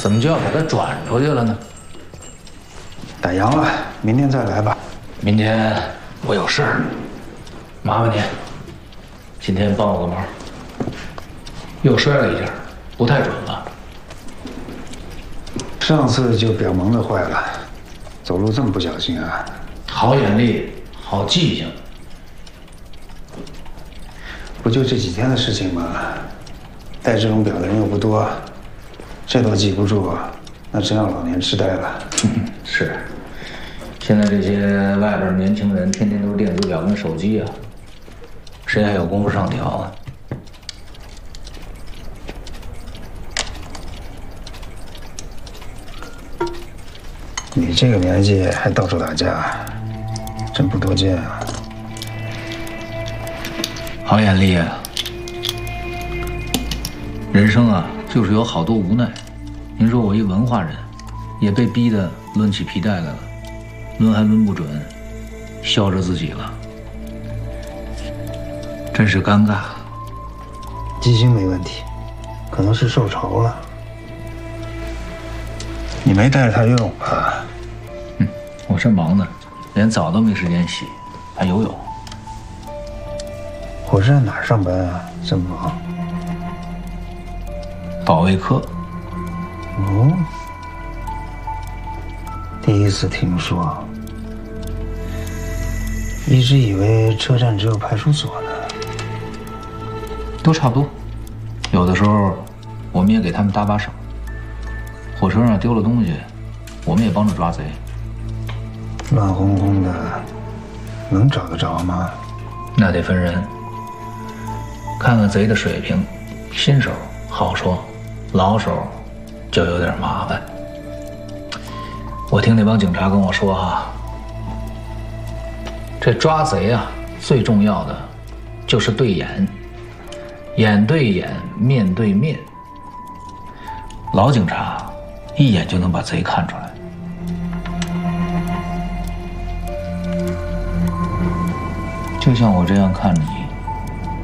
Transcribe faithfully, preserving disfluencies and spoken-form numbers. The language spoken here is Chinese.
怎么就要把他转出去了呢？ 打烊了，明天再来吧。 明天我有事儿，麻烦您。今天帮我个忙。又摔了一下，不太准了。 上次就表蒙的坏了，走路这么不小心啊？ 好眼力，好记性。 不就这几天的事情吗？戴这种表的人又不多，这都记不住，那真让老年痴呆了。 是，现在这些外边年轻人天天都是电子表跟手机啊，谁还有功夫上条啊？ 你这个年纪还到处打架，真不多见啊！ 好眼力啊！人生啊，就是有好多无奈。您说我一文化人，也被逼得抡起皮带来了，抡还抡不准，削着自己了，真是尴尬。 记性没问题，可能是受潮了。你没带着他游泳吧？ 嗯，我正忙呢，连澡都没时间洗，还游泳。 我是在哪儿上班啊？这么忙？ 保卫科。 哦，第一次听说，一直以为车站只有派出所呢。 都差不多，有的时候我们也给他们搭把手。火车上丢了东西，我们也帮着抓贼。 乱哄哄的，能找得着吗？ 那得分人，看看贼的水平，新手好说，老手就有点麻烦。我听那帮警察跟我说哈，这抓贼啊，最重要的就是对眼，眼对眼，面对面。老警察一眼就能把贼看出来。就像我这样看你，